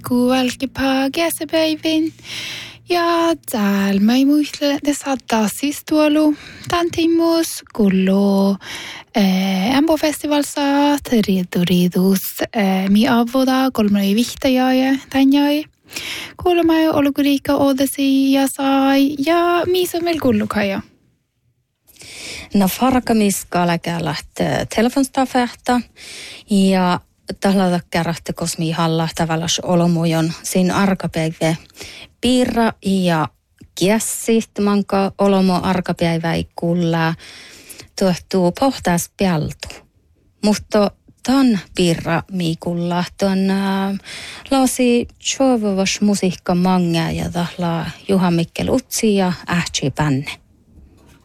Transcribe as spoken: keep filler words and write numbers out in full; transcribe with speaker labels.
Speaker 1: Kuvalki paagiasepäivin. Ja täällä mä ei muistle, että saattaa siis tuolu tantimus kullu Ämpö-festival saat riidu riidus mi avoda kolme vihtajaa ja tänjai. Kuulema ei ollut riikka odasi ja sai ja missä on meillä kullukaja.
Speaker 2: No farkamiskala lähtee telefonstafehta ja tällä kerrasta kosmi halla tavallaan olomujon siinä arkapäivä piirra ja kiessit manka olomo arkapäivä kuulla tuottuu pohtaas peltu. Mutta ton piirra miikulla ton äh, lasi tjovavas musiikka manga ja tahla Juha Mikkel Utsi ja Ähtsi Pänne.